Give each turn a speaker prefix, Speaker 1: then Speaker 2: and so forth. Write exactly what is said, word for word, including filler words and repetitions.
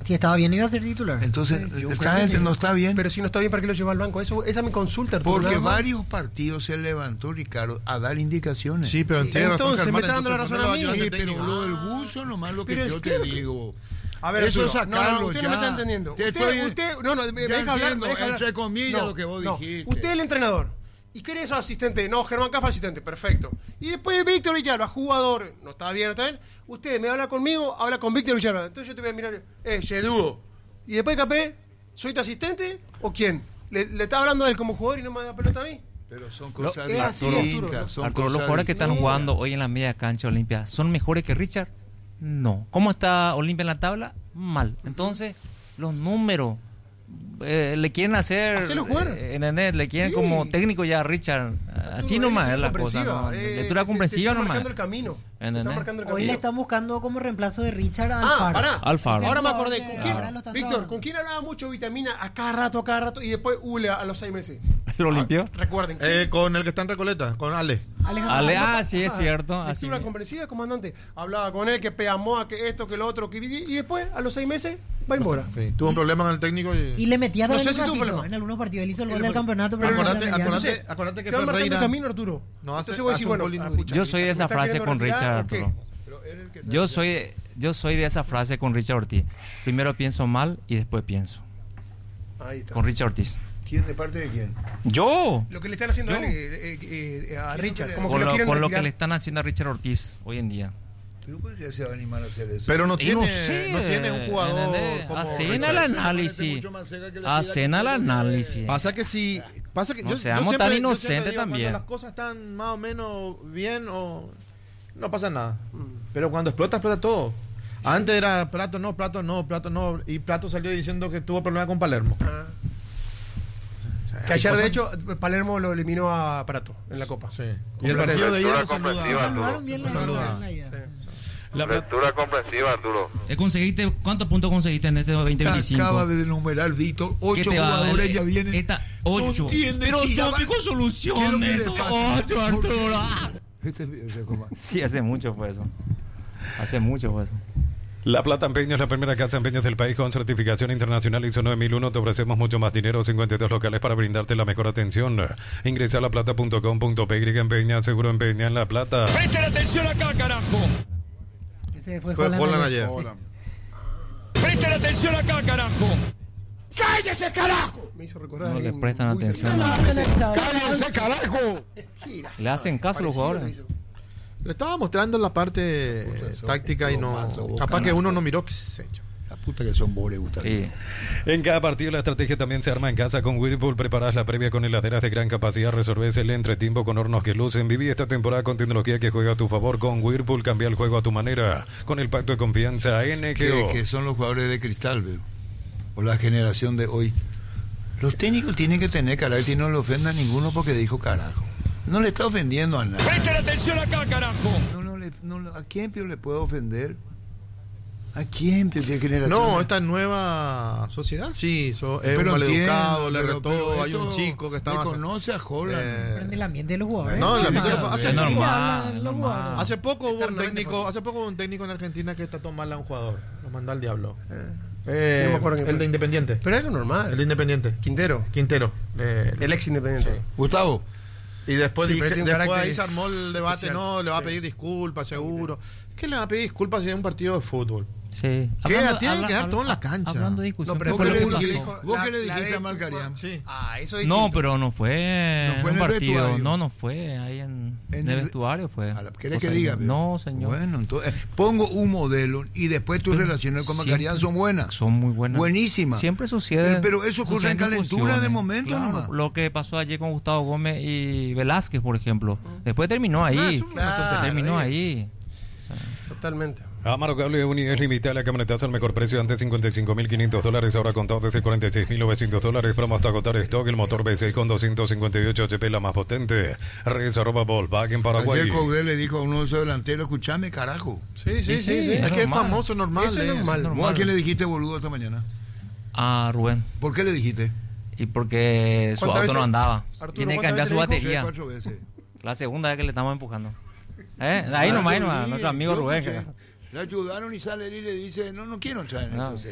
Speaker 1: Si estaba bien, iba a ser titular.
Speaker 2: Entonces,
Speaker 3: Yo
Speaker 2: esta
Speaker 3: creo que
Speaker 2: gente
Speaker 3: sí.
Speaker 2: no está bien.
Speaker 3: Pero si no está bien, ¿para qué lo lleva al banco? Eso, esa es mi consulta, Arturo.
Speaker 2: Porque
Speaker 3: nada más.
Speaker 2: varios partidos se levantó, Ricardo, a dar indicaciones.
Speaker 4: Sí, pero
Speaker 3: Sí,
Speaker 4: tiene razón
Speaker 3: entonces,
Speaker 4: Germán,
Speaker 3: me está dando la
Speaker 4: entonces
Speaker 3: razón a
Speaker 4: ponelo
Speaker 3: mí.
Speaker 4: ayudante
Speaker 2: Sí, pero
Speaker 4: técnico.
Speaker 2: lo del buzo, nomás lo que
Speaker 3: Pero
Speaker 2: yo
Speaker 3: es
Speaker 2: te
Speaker 3: que-
Speaker 2: digo.
Speaker 3: A ver,
Speaker 2: Eso
Speaker 3: Arturo,
Speaker 2: es sacarlo
Speaker 3: no, no, usted
Speaker 2: ya.
Speaker 3: no me está entendiendo.
Speaker 2: Te
Speaker 3: Usted,
Speaker 2: estoy-
Speaker 3: usted, no, no, me, me
Speaker 2: ya
Speaker 3: deja hablar,
Speaker 2: entiendo,
Speaker 3: me deja hablar.
Speaker 2: entre comillas,
Speaker 3: No,
Speaker 2: lo que vos
Speaker 3: no.
Speaker 2: dijiste.
Speaker 3: Usted es el entrenador. ¿Y quién es su asistente? No, Germán Cafa, asistente, perfecto. Y después Víctor Villalba, jugador, no está bien, no está bien. Usted me habla conmigo, habla con Víctor Villalba. Entonces yo te voy a mirar, eh, Yedugo. Y después, Capé, ¿soy tu asistente o quién? ¿Le, le está hablando a él como jugador y no me da pelota a mí?
Speaker 2: Pero son cosas
Speaker 3: es así,
Speaker 2: distintas.
Speaker 3: Arturo.
Speaker 2: son
Speaker 5: Arturo, los
Speaker 2: cosas
Speaker 5: jugadores que están
Speaker 2: distintas.
Speaker 5: jugando hoy en la media cancha Olimpia, ¿son mejores que Richard? No. ¿Cómo está Olimpia en la tabla? Mal. Entonces, los números eh, le quieren hacer.
Speaker 3: Hacelo jugar.
Speaker 5: eh, ¿entendés? Le quieren
Speaker 3: Sí.
Speaker 5: como técnico ya a Richard. Así
Speaker 3: Arturo,
Speaker 5: nomás
Speaker 3: es
Speaker 5: es la cosa.
Speaker 3: comprensiva,
Speaker 5: ¿no?
Speaker 3: eh,
Speaker 5: Lectura
Speaker 3: te-
Speaker 5: comprensiva
Speaker 3: te está
Speaker 5: nomás.
Speaker 3: marcando el camino. Te
Speaker 5: ¿Entendés?
Speaker 3: está marcando el
Speaker 1: Hoy
Speaker 3: camino.
Speaker 1: le están buscando como reemplazo de Richard al
Speaker 3: Ah,
Speaker 1: Faro.
Speaker 3: pará.
Speaker 5: Alfaro.
Speaker 3: Ahora me acordé.
Speaker 1: Porque
Speaker 3: ¿Con quién?
Speaker 1: ahora lo están
Speaker 3: Víctor,
Speaker 1: trabajando.
Speaker 3: ¿con quién hablaba mucho vitamina a cada rato, a cada rato? Y después hule a, a los seis meses.
Speaker 5: ¿Lo limpió?
Speaker 3: Recuerden. ¿quién?
Speaker 4: Eh, con el que está en Recoleta, con Ale.
Speaker 1: Alejandro
Speaker 5: Ale,
Speaker 1: Faro.
Speaker 5: ah, sí, es cierto. Así.
Speaker 3: Lectura comprensiva, comandante. Hablaba con él, que Peamoa, que esto, que lo otro, que y después, a los seis meses, va embora.
Speaker 4: Sí, tuvo un problema con el técnico y...
Speaker 1: Y le metía
Speaker 3: No
Speaker 1: también
Speaker 3: sé
Speaker 1: un
Speaker 3: si tuvo
Speaker 1: ratito.
Speaker 3: problema.
Speaker 1: En algunos partidos él hizo el gol
Speaker 3: Pero-
Speaker 1: del campeonato.
Speaker 3: pero
Speaker 1: pero no
Speaker 4: acordate,
Speaker 1: la medalla.
Speaker 4: acordate,
Speaker 3: Entonces,
Speaker 4: acordate que
Speaker 3: te van marcando
Speaker 4: Ferreira...
Speaker 3: el camino, Arturo.
Speaker 4: No, hace-
Speaker 3: Entonces voy a decir,
Speaker 4: hace un
Speaker 3: bueno,
Speaker 4: gol
Speaker 3: ah,
Speaker 4: inútil.
Speaker 3: pucha,
Speaker 5: Yo soy de
Speaker 3: ¿me
Speaker 5: esa
Speaker 3: está
Speaker 5: frase
Speaker 3: queriendo
Speaker 5: con
Speaker 3: retirar
Speaker 5: Richard,
Speaker 3: o qué?
Speaker 5: Arturo. Yo soy, yo soy de esa frase con Richard Ortiz. Primero pienso mal y después pienso.
Speaker 3: Ahí está.
Speaker 5: Con Richard Ortiz.
Speaker 2: ¿Quién de parte de quién?
Speaker 5: ¿Yo?
Speaker 3: Lo que le están haciendo a,
Speaker 5: Yo.
Speaker 3: él, eh, eh, eh, a Richard, como que
Speaker 5: Con,
Speaker 3: lo
Speaker 5: lo,
Speaker 3: quieren
Speaker 5: con lo que
Speaker 3: retirar.
Speaker 5: le están haciendo a Richard Ortiz hoy en día.
Speaker 2: ¿Pero por qué se va a animar a hacer eso?
Speaker 4: Pero no
Speaker 5: Y
Speaker 4: tiene,
Speaker 5: no sé,
Speaker 4: no tiene un jugador
Speaker 5: ¿entendés?
Speaker 4: como
Speaker 5: Hacen
Speaker 4: Richard.
Speaker 5: el
Speaker 2: Parece
Speaker 5: análisis.
Speaker 2: mucho más cerca que le
Speaker 5: Hacen
Speaker 2: pida
Speaker 5: el
Speaker 2: que-
Speaker 5: análisis.
Speaker 4: Pasa que si... Pasa que
Speaker 5: No
Speaker 4: yo, yo
Speaker 5: seamos
Speaker 4: siempre-
Speaker 5: tan
Speaker 4: yo siempre
Speaker 5: inocentes
Speaker 4: digo,
Speaker 5: también.
Speaker 4: Cuando las cosas están más o menos bien o... No pasa nada. Pero cuando explota, explota todo. Antes era Prato no, Prato no, Prato no. Y Prato salió diciendo que tuvo problemas con Palermo.
Speaker 3: Ah. Que ayer, de hecho, Palermo lo eliminó a Prato en la Copa.
Speaker 4: Sí. Y el partido de
Speaker 6: Lectura
Speaker 4: ayer lo
Speaker 6: comprensiva,
Speaker 4: saluda.
Speaker 1: Saludaron bien la-
Speaker 4: Saluda.
Speaker 1: la ida.
Speaker 4: La-
Speaker 6: Lectura comprensiva, Arturo.
Speaker 5: Eh, ¿Conseguiste, ¿Cuántos puntos conseguiste en este veinte veinticinco?
Speaker 2: Acaba de enumerar Víctor,
Speaker 5: ¿Qué
Speaker 2: ocho
Speaker 5: te va a dar?
Speaker 2: jugadores ya vienen.
Speaker 5: Esta, ocho.
Speaker 2: No entiende
Speaker 5: Pero
Speaker 2: si ya
Speaker 5: son
Speaker 2: va-
Speaker 5: con
Speaker 2: ¿Qué es lo que
Speaker 5: soluciones.
Speaker 2: le pasa?
Speaker 5: Ocho, Arturo. Ah.
Speaker 2: Ese- ese coma.
Speaker 5: Sí, hace mucho fue eso. Hace mucho fue eso.
Speaker 7: La Plata Empeño es la primera casa de empeños del país con certificación internacional I S O nueve mil uno. Te ofrecemos mucho más dinero, cincuenta y dos locales para brindarte la mejor atención. Ingresa a laplata punto com punto pe y empeña, seguro empeña en La Plata.
Speaker 8: Presten atención acá, carajo.
Speaker 1: Ese fue
Speaker 4: Fue
Speaker 1: Holland
Speaker 4: Holland
Speaker 1: ayer.
Speaker 4: ayer.
Speaker 2: Hola.
Speaker 8: Presten atención acá, carajo. ¡Cállese, carajo!
Speaker 3: Me hizo recordar.
Speaker 5: No le
Speaker 3: alguien
Speaker 5: prestan
Speaker 3: muy
Speaker 5: atención.
Speaker 3: cercano.
Speaker 2: ¡Cállense, carajo!
Speaker 3: Mentira,
Speaker 5: Le hacen caso a los
Speaker 3: parecido
Speaker 5: jugadores.
Speaker 3: le hizo.
Speaker 4: Le estaba mostrando la parte
Speaker 2: Puta,
Speaker 4: táctica y no...
Speaker 2: plomazo, vos,
Speaker 4: Capaz que
Speaker 2: carajo.
Speaker 4: uno no miró. Qué sé yo.
Speaker 2: La puta que son bores, Gustavo.
Speaker 5: Sí.
Speaker 7: En cada partido la estrategia también se arma en casa con Whirlpool. Preparás la previa con heladeras de gran capacidad. Resolvés el entretiempo con hornos que lucen. Viví esta temporada con tecnología que juega a tu favor. Con Whirlpool cambia el juego a tu manera. Con el pacto de confianza N G
Speaker 2: Que,
Speaker 7: O.
Speaker 2: que son los jugadores de cristal, veo. O la generación de hoy. Los técnicos tienen que tener carácter y no le ofenda a ninguno porque dijo carajo. No le está ofendiendo a nadie.
Speaker 8: Presten atención acá, carajo.
Speaker 2: No, no, le- no, le- ¿A quién Pio le puede ofender? ¿A quién Pio tiene generación?
Speaker 4: No, esta nueva sociedad sí, so- es
Speaker 2: Pero
Speaker 4: un maleducado,
Speaker 2: entiendo,
Speaker 4: le
Speaker 2: pero-
Speaker 4: retó,
Speaker 2: pero
Speaker 4: hay un
Speaker 2: esto
Speaker 4: chico que estaba...
Speaker 2: le conoce a Holland.
Speaker 4: Eh,
Speaker 1: Prende el ambiente de los jugadores.
Speaker 4: No, el ambiente de los-
Speaker 1: Ah,
Speaker 4: hace-
Speaker 5: Es normal,
Speaker 1: hablan
Speaker 5: es
Speaker 1: los
Speaker 5: normal.
Speaker 1: jugadores.
Speaker 4: Hace poco hubo un
Speaker 3: Eternamente
Speaker 4: técnico,
Speaker 3: pasó.
Speaker 4: hace poco hubo un técnico en Argentina que trató mal a un jugador, lo mandó al diablo.
Speaker 3: Sí,
Speaker 4: Eh,
Speaker 3: no me acuerdo quién
Speaker 4: el
Speaker 3: fue.
Speaker 4: de Independiente.
Speaker 3: Pero es algo
Speaker 4: El de
Speaker 3: normal.
Speaker 4: Independiente.
Speaker 3: Quintero,
Speaker 4: Quintero. Eh,
Speaker 3: el ex independiente.
Speaker 2: Gustavo,
Speaker 4: y después,
Speaker 3: Sí,
Speaker 4: dije-
Speaker 3: pero tiene un
Speaker 4: después
Speaker 3: carácter
Speaker 4: ahí se armó el debate,
Speaker 3: especial.
Speaker 4: no, le va a
Speaker 3: Sí.
Speaker 4: pedir disculpas, seguro. ¿Qué le va a pedir disculpas si es un partido de fútbol?
Speaker 5: Sí.
Speaker 4: ¿Qué?
Speaker 5: Hablando-
Speaker 4: Tiene
Speaker 5: habla-
Speaker 4: que dar
Speaker 5: habla-
Speaker 4: todo en la cancha.
Speaker 5: Hablando de discusión.
Speaker 3: No, pero
Speaker 2: ¿vos
Speaker 3: fue
Speaker 2: qué
Speaker 3: lo
Speaker 2: le
Speaker 3: que
Speaker 2: dijiste,
Speaker 3: pasó.
Speaker 2: vos
Speaker 3: La-
Speaker 2: qué le
Speaker 3: la
Speaker 2: dijiste
Speaker 3: de
Speaker 2: a Malcarián?
Speaker 4: Sí.
Speaker 3: Ah, eso es
Speaker 5: No,
Speaker 3: distinto.
Speaker 5: pero no fue,
Speaker 2: No fue
Speaker 5: en
Speaker 2: en
Speaker 5: un
Speaker 2: el
Speaker 5: partido.
Speaker 2: vestuario.
Speaker 5: No, no fue ahí en,
Speaker 2: En
Speaker 5: en el
Speaker 2: el-
Speaker 5: vestuario fue.
Speaker 2: A la- ¿Querés
Speaker 5: O
Speaker 2: que
Speaker 5: sea,
Speaker 2: diga? Pio?
Speaker 5: No, señor.
Speaker 2: Bueno, entonces, pongo un modelo y después tus relaciones con
Speaker 5: Siempre-
Speaker 2: Malcarián son buenas.
Speaker 5: Son muy buenas.
Speaker 2: Buenísimas.
Speaker 5: Siempre sucede.
Speaker 2: Pero- pero eso ocurre en
Speaker 5: suceden
Speaker 2: calentura
Speaker 5: discusiones.
Speaker 2: de momento
Speaker 5: Claro,
Speaker 2: nomás.
Speaker 5: Lo que pasó ayer con Gustavo Gómez y Velázquez, por ejemplo. Después terminó
Speaker 4: Ah,
Speaker 5: ahí.
Speaker 4: eso fue una
Speaker 3: Claro.
Speaker 4: tontería.
Speaker 5: terminó
Speaker 3: ahí.
Speaker 5: ahí.
Speaker 3: Totalmente.
Speaker 7: Amaro Cable Unidad Limitada, la camionetazo al mejor precio, antes cincuenta y cinco mil quinientos dólares, ahora contado desde cuarenta y seis mil novecientos dólares, promo hasta agotar stock, el motor V seis con doscientos cincuenta y ocho H P, la más potente, reserva Volkswagen Paraguay.
Speaker 2: Ayer Caudel le dijo a uno de esos delanteros, escuchame, carajo.
Speaker 3: Sí, sí, sí. sí.
Speaker 4: Es que es
Speaker 5: normal.
Speaker 4: famoso, normal.
Speaker 3: Eso es
Speaker 4: es.
Speaker 3: normal.
Speaker 2: ¿Vos a quién le dijiste boludo esta mañana?
Speaker 5: A Rubén.
Speaker 2: ¿Por qué le dijiste?
Speaker 5: Y porque su
Speaker 3: ¿Cuántas
Speaker 5: auto
Speaker 3: veces?
Speaker 5: no andaba.
Speaker 3: Arturo,
Speaker 5: Tiene que
Speaker 3: ¿cuántas
Speaker 5: cambiar su
Speaker 3: veces le dijo?
Speaker 5: batería.
Speaker 2: Cuatro veces.
Speaker 5: La segunda vez que le estamos empujando. ¿Eh? Ahí
Speaker 2: Ah,
Speaker 5: nomás, ahí
Speaker 2: yo
Speaker 5: nomás.
Speaker 2: vi,
Speaker 5: Nuestro amigo
Speaker 2: yo
Speaker 5: Rubén.
Speaker 2: escuché. Le ayudaron y sale él y le dice, no, no quiero entrar en
Speaker 5: No.
Speaker 2: eso.